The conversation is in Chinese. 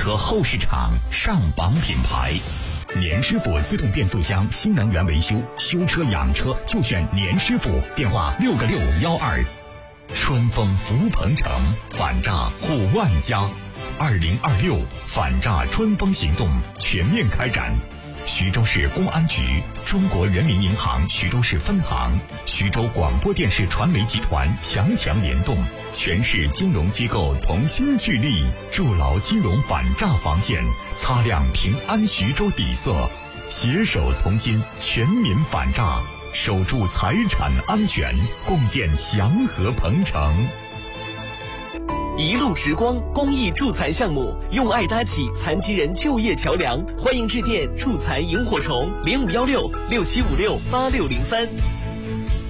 车后市场上榜品牌。年师傅自动变速箱新能源维修，修车养车就选年师傅，电话6个612。春风福鹏城，反诈护万家。2026反诈春风行动全面开展。徐州市公安局、中国人民银行徐州市分行、徐州广播电视传媒集团强联动，全市金融机构同心聚力，筑牢金融反诈防线，擦亮平安徐州底色，携手同心，全民反诈，守住财产安全，共建祥和鹏城。 一路直光公益助残项目，用爱搭起残疾人就业桥梁，欢迎致电助残萤火虫051667568603。